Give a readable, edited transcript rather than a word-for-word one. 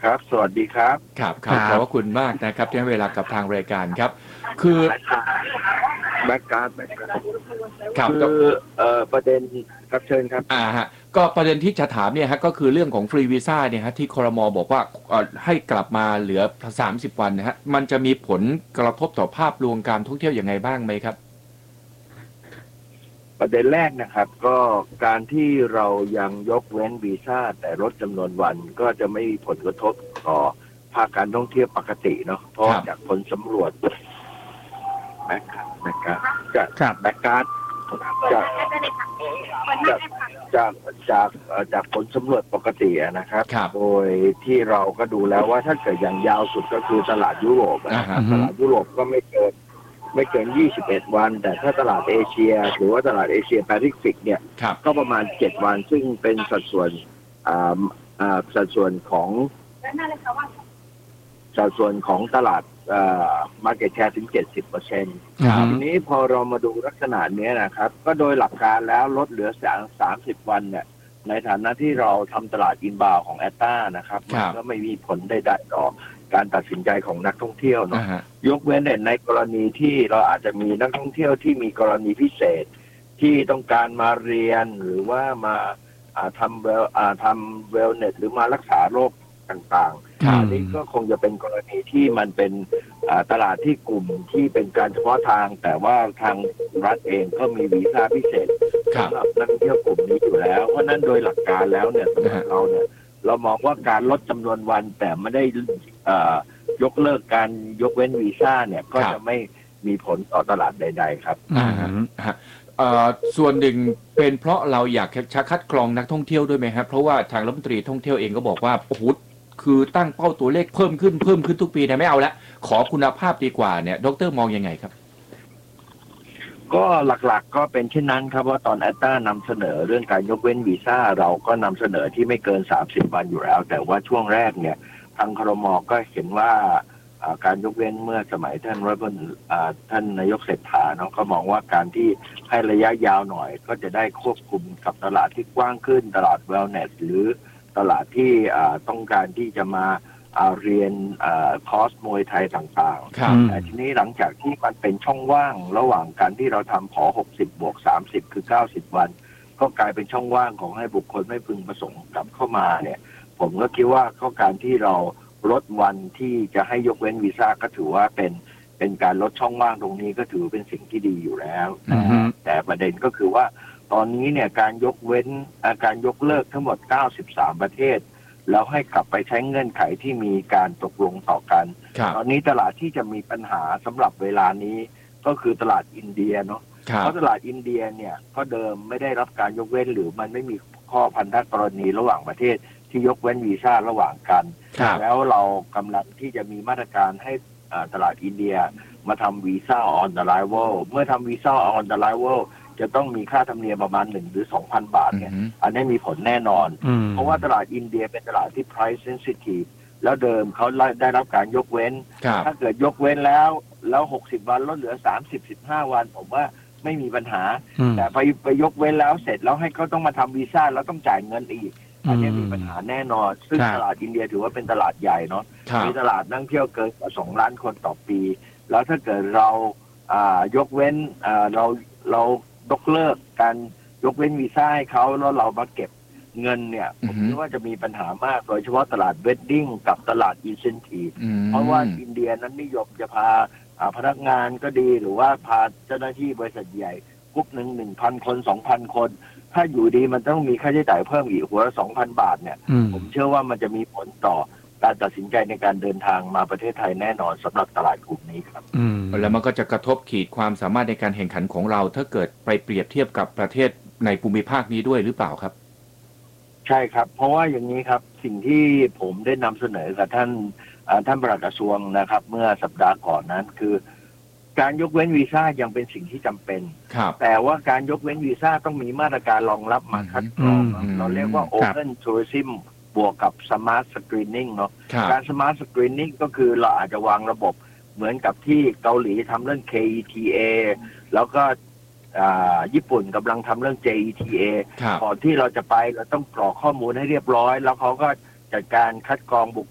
ครับสวัสดีครับครับขอบคุณมากนะครับที่ให้เวลากับทางรายการครับคือแบ็กการ์ดครับคือประเด็นครับเชิญครับฮะก็ประเด็นที่จะถามเนี่ยฮะก็คือเรื่องของฟรีวีซ่าเนี่ยฮะที่ครม.บอกว่าให้กลับมาเหลือ30 วันนะฮะมันจะมีผลกระทบต่อภาพรวมการท่องเที่ยวยังไงบ้างไหมครับประเด็นแรกนะครับก็การที่เรายังยกเว้นวีซ่าแต่ลดจำนวนวันก็จะไม่มีผลกระทบต่อภาคการท่องเที่ยวปกติเนาะเพราะจากผลสำรวจแบ็กการ์ดจากแบ็กการ์ดจากผลสำรวจปกตินะครับโดยที่เราก็ดูแล้วว่าถ้าเกิดอย่างยาวสุดก็คือตลาดยุโรปตลาดยุโรปก็ไม่เกิน21 วันแต่ถ้าตลาดเอเชียหรือว่าตลาดเอเชียแปซิฟิกเนี่ยก็ประมาณ7 วันซึ่งเป็นสัดส่วนของตลาดmarket share ถึง 70%ทีนี้พอเรามาดูลักษณะนี้นะครับก็โดยหลักการแล้วลดเหลือ30 วันเนี่ยในฐานะที่เราทำตลาดอินบาวของแอตตานะครับมันก็ไม่มีผลใดๆต่อการตัดสินใจของนักท่องเที่ยวเนาะยกเว้นในกรณีที่เราอาจจะมีนักท่องเที่ยวที่มีกรณีพิเศษที่ต้องการมาเรียนหรือว่ามาทำเวลเนสหรือมารักษาโรคต่างๆอันนี้ก็คงจะเป็นกรณีที่มันเป็นตลาดที่กลุ่มที่เป็นการเฉพาะทางแต่ว่าทางรัฐเองก็มีวีซ่าพิเศษสำหรับนักท่องเที่ยวกลุ่มนี้อยู่แล้วเพราะนั้นโดยหลักการแล้วเนี่ยสำหรับเราเนี่ยเรามองว่าการลดจำนวนวันแต่ไม่ได้ยกเลิกการยกเว้นวีซ่าเนี่ยก็จะไม่มีผลต่อตลาดใดๆครับส่วนหนึ่งเป็นเพราะเราอยากจะคัดกรองนักท่องเที่ยวด้วยไหมครับเพราะว่าทางรัฐมนตรีท่องเที่ยวเองก็บอกว่าโอ้โหคือตั้งเป้าตัวเลขเพิ่มขึ้นทุกปีนะไม่เอาละขอคุณภาพดีกว่าเนี่ยดร.มองยังไงครับก็หลักๆก็เป็นเช่นนั้นครับว่าตอนแอตตานำเสนอเรื่องการยกเว้นวีซ่าเราก็นำเสนอที่ไม่เกิน30 วันอยู่แล้วแต่ว่าช่วงแรกเนี่ยทางครม.ก็เห็นว่าการยกเว้นเมื่อสมัยท่านนายกเศรษฐาเนาะก็มองว่าการที่ให้ระยะยาวหน่อยก็จะได้ควบคุมกับตลาดที่กว้างขึ้นตลาดเวลเนสหรือตลาดที่ต้องการที่จะมาเรียนคอร์สมวยไทยต่างๆแต่ทีนี้หลังจากที่มันเป็นช่องว่างระหว่างการที่เราทำผ60+30คือ90 วันก็กลายเป็นช่องว่างของให้บุคคลไม่พึงประสงค์กลับเข้ามาเนี่ยผมก็คิดว่าข้อการที่เราลดวันที่จะให้ยกเว้นวีซ่าก็ถือว่าเป็นการลดช่องว่างตรงนี้ก็ถือเป็นสิ่งที่ดีอยู่แล้วแต่ประเด็นก็คือว่าตอนนี้เนี่ยการยกเว้นการยกเลิกทั้งหมด93 ประเทศแล้วให้กลับไปใช้เงื่อนไขที่มีการตกลงต่อกันตอนนี้ตลาดที่จะมีปัญหาสำหรับเวลานี้ก็คือตลาดอินเดียเนาะเพราะตลาดอินเดียเนี่ยก็เดิมไม่ได้รับการยกเว้นหรือมันไม่มีข้อพันธกรณีระหว่างประเทศที่ยกเว้นวีซ่าระหว่างกันแล้วเรากำลังที่จะมีมาตรการให้ตลาดอินเดียมาทำวีซ่าออนเดอะไลเวลเมื่อทำวีซ่าออนเดอะไลเวลจะต้องมีค่าธรรมเนียมประมาณ1 หรือ 2,000 บาทเนี่ยอันนี้มีผลแน่นอนเพราะว่าตลาดอินเดียเป็นตลาดที่ price sensitive แล้วเดิมเขาได้รับการยกเว้นถ้าเกิดยกเว้นแล้ว60 วันลดเหลือ30-15 วันผมว่าไม่มีปัญหาแต่ไปยกเว้นแล้วเสร็จแล้วให้เขาต้องมาทำวีซ่าแล้วต้องจ่ายเงินอีกอันนี้มีปัญหาแน่นอนซึ่งตลาดอินเดียถือว่าเป็นตลาดใหญ่เนาะมีตลาดนักท่องเที่ยวเกินกว่า2 ล้านคนต่อปีแล้วถ้าเกิดเรายกเว้นเรายกเลิกการยกเว้นวีซ่าให้เขาแล้วเรามาเก็บเงินเนี่ยผมคิดว่าจะมีปัญหามากโดยเฉพาะตลาดเวดดิ้งกับตลาดอินเซนทีฟเพราะว่าอินเดียนั้นนิยมจะพาพนักงานก็ดีหรือว่าพาเจ้าหน้าที่บริษัทใหญ่กลุ่มหนึ่ง 1,000 คน 2,000 คนถ้าอยู่ดีมันต้องมีค่าใช้จ่ายเพิ่มอีกหัวละ 2,000 บาทเนี่ยผมเชื่อว่ามันจะมีผลต่อการตัดสินใจในการเดินทางมาประเทศไทยแน่นอนสำหรับตลาดกลุ่มนี้ครับแล้วมันก็จะกระทบขีดความสามารถในการแข่งขันของเราถ้าเกิดไปเปรียบเทียบกับประเทศในภูมิภาคนี้ด้วยหรือเปล่าครับใช่ครับเพราะว่าอย่างนี้ครับสิ่งที่ผมได้นำเสนอกับท่านปลัดกระทรวงนะครับเมื่อสัปดาห์ก่อนนั้นคือการยกเว้นวีซ่ายังเป็นสิ่งที่จำเป็นแต่ว่าการยกเว้นวีซ่าต้องมีมาตรการรองรับมาคัดกรองเราเรียกว่า Open Tourism บวกกับ Smart Screening เนาะการ Smart Screening ก็คือเราอาจจะวางระบบเหมือนกับที่เกาหลีทำเรื่อง KETA แล้วก็ญี่ปุ่นกำลังทำเรื่อง JETA ก่อนที่เราจะไปเราต้องกรอกข้อมูลให้เรียบร้อยแล้วเขาก็จัดการคัดกรองบุค